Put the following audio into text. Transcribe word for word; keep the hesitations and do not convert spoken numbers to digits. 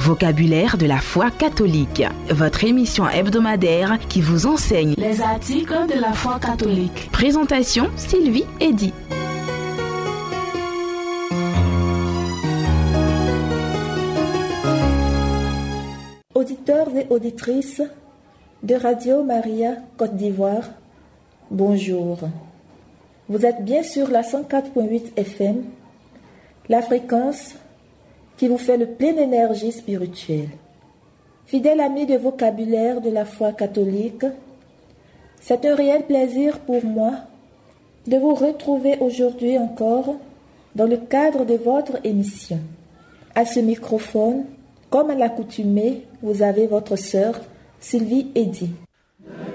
Vocabulaire de la foi catholique, votre émission hebdomadaire qui vous enseigne les articles de la foi catholique. Présentation Sylvie Eddy. Auditeurs et auditrices de Radio Maria Côte d'Ivoire, bonjour. Vous êtes bien sur la cent quatre virgule huit F M, la fréquence qui vous fait le plein d'énergie spirituelle. Fidèle ami de vocabulaire de la foi catholique, c'est un réel plaisir pour moi de vous retrouver aujourd'hui encore dans le cadre de votre émission. À ce microphone, comme à l'accoutumée, vous avez votre sœur Sylvie Eddy.